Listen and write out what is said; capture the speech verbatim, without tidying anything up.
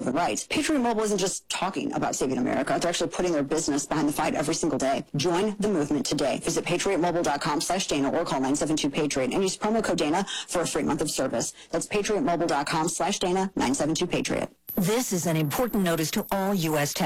civil rights. Patriot Mobile isn't just talking about saving America. They're actually putting their business behind the fight every single day. Join the movement today. Visit patriotmobile.com slash Dana or call nine seven two Patriot and use promo code Dana for a free month of service. That's patriotmobile.com slash Dana, nine seven two Patriot. This is an important notice to all U S tax